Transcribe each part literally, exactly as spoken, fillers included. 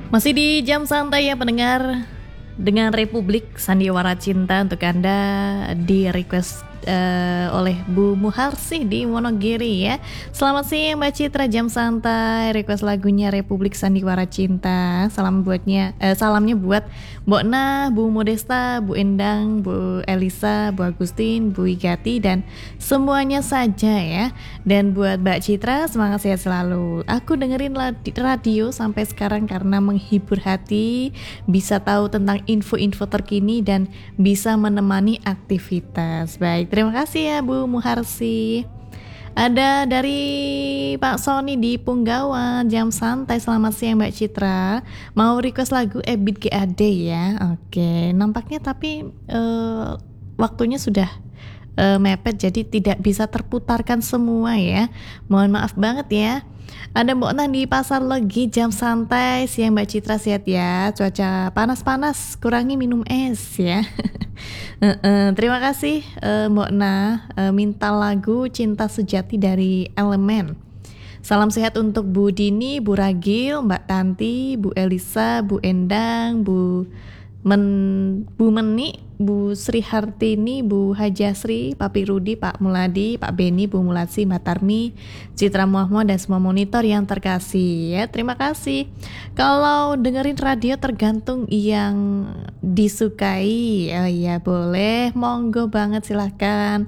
Masih di jam santai ya pendengar, dengan Republik Sandiwara Cinta untuk Anda di request uh, oleh Bu Muharsih di Wonogiri ya. Selamat siang Mbak Citra, jam santai request lagunya Republik Sandiwara Cinta. Salam buatnya, uh, salamnya buat Mbok Nah, Bu Modesta, Bu Endang, Bu Elisa, Bu Agustin, Bu Igati dan semuanya saja ya. Dan buat Mbak Citra, semangat sehat selalu. Aku dengerin radio sampai sekarang karena menghibur hati, bisa tahu tentang info-info terkini dan bisa menemani aktivitas. Baik, terima kasih ya Bu Muharsi. Ada dari Pak Sony di Punggawa, jam santai, selamat siang Mbak Citra. Mau request lagu Ebit G A D ya. Oke, nampaknya tapi uh, waktunya sudah uh, mepet jadi tidak bisa terputarkan semua ya. Mohon maaf banget ya. Ada Mbok Nah di Pasar Legi, jam santai, siang Mbak Citra, sehat ya. Cuaca panas-panas, kurangi minum es ya. uh, uh, Terima kasih uh, Mbok Nah, uh, minta lagu Cinta Sejati dari Elemen. Salam sehat untuk Bu Dini, Bu Ragil, Mbak Tanti, Bu Elisa, Bu Endang, Bu Men, Bu Meni, Bu Sri Hartini, Bu Hajasri, Papi Rudi, Pak Muladi, Pak Beni, Bu Mulatsi, Mbak Tarmi, Citra Muhammad dan semua monitor yang terkasih ya. Terima kasih. Kalau dengerin radio tergantung yang disukai. Oh iya, boleh, monggo banget, silahkan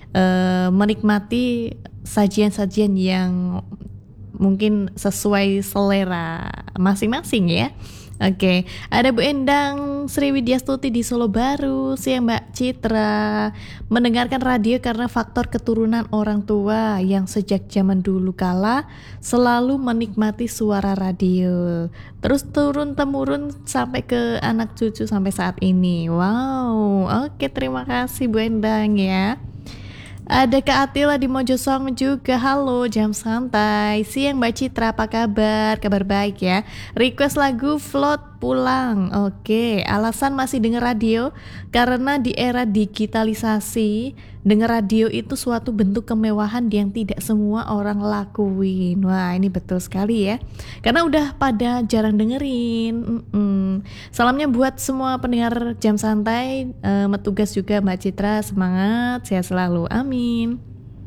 uh, menikmati sajian-sajian yang mungkin sesuai selera masing-masing ya. Oke, ada Bu Endang Sri Widyastuti di Solo Baru. Siang Mbak Citra, mendengarkan radio karena faktor keturunan orang tua yang sejak zaman dulu kala selalu menikmati suara radio, terus turun temurun sampai ke anak cucu sampai saat ini. Wow, oke, terima kasih Bu Endang ya. Ada Kak Atila di Mojosong juga. Halo, jam santai. Siang Mbak Citra, apa kabar? Kabar baik ya. Request lagu Float Pulang. Oke, alasan masih denger radio karena di era digitalisasi, denger radio itu suatu bentuk kemewahan yang tidak semua orang lakuin. Wah, ini betul sekali ya. Karena udah pada jarang dengerin. Mm-mm. Salamnya buat semua pendengar jam santai, uh, metugas juga Mbak Citra, semangat, sehat selalu. Amin.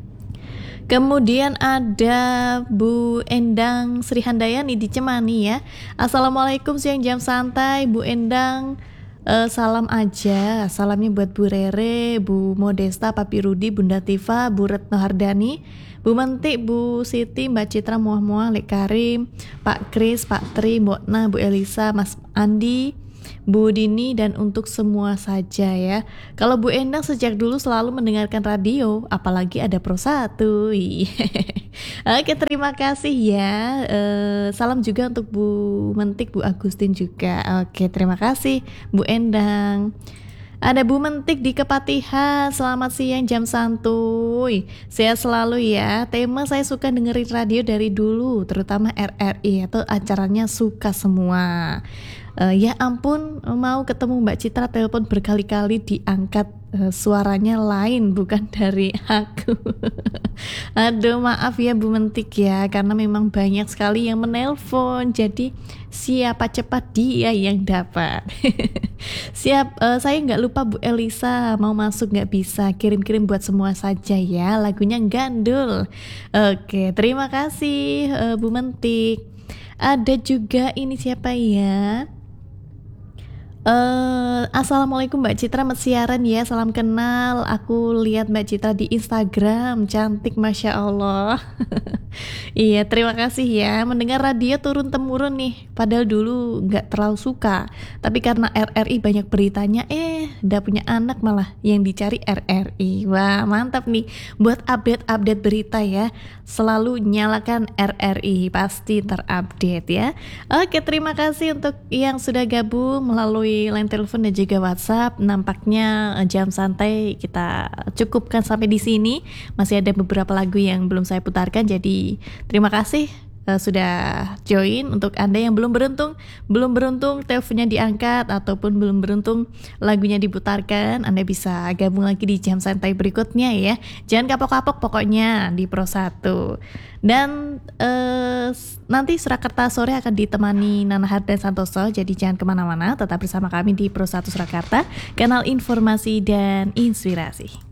Kemudian ada Bu Endang Sri Handayani di Cemani ya. Assalamualaikum, siang jam santai Bu Endang. Uh, salam aja, salamnya buat Bu Rere, Bu Modesta, Papi Rudi, Bunda Tifa, Bu Retno Hardani, Bu Mentik, Bu Siti, Mbak Citra, Muah Muah, Lek Karim, Pak Kris, Pak Tri, Mbok Nah, Bu Elisa, Mas Andi, Bu Dini, dan untuk semua saja ya. Kalau Bu Endang sejak dulu selalu mendengarkan radio, apalagi ada Pro satu. Oke, terima kasih ya. Uh, salam juga untuk Bu Mentik, Bu Agustin juga. Oke, terima kasih Bu Endang. Ada Bu Mentik di Kepatihan, selamat siang jam santuy. Sehat selalu ya. Tema saya suka dengerin radio dari dulu, terutama R R I atau acaranya suka semua. Uh, ya ampun, mau ketemu Mbak Citra, telepon berkali-kali diangkat, uh, suaranya lain bukan dari aku. Aduh, maaf ya Bu Mentik ya, karena memang banyak sekali yang menelpon, jadi siapa cepat dia yang dapat. Siap, uh, saya nggak lupa Bu Elisa, mau masuk nggak bisa, kirim-kirim buat semua saja ya, lagunya gandul. Oke, terima kasih uh, Bu Mentik. Ada juga ini siapa ya? Uh, Assalamualaikum Mbak Citra, siaran ya, salam kenal. Aku lihat Mbak Citra di Instagram, cantik Masya Allah. Iya, terima kasih ya. Mendengar radio turun temurun nih, padahal dulu gak terlalu suka, tapi karena R R I banyak beritanya, eh udah punya anak malah yang dicari R R I. Wah, mantap nih buat update-update berita ya. Selalu nyalakan R R I, pasti terupdate ya. Oke, terima kasih untuk yang sudah gabung melalui line telepon dan juga WhatsApp. Nampaknya jam santai kita cukupkan sampai di sini. Masih ada beberapa lagu yang belum saya putarkan, jadi terima kasih uh, sudah join. Untuk Anda yang belum beruntung, belum beruntung teleponnya diangkat ataupun belum beruntung lagunya diputarkan, Anda bisa gabung lagi di jam santai berikutnya ya. Jangan kapok-kapok pokoknya di Pro satu. Dan uh, nanti Surakarta sore akan ditemani Nana Hart dan Santoso, jadi jangan kemana-mana, tetap bersama kami di Pro satu Surakarta, kanal informasi dan inspirasi.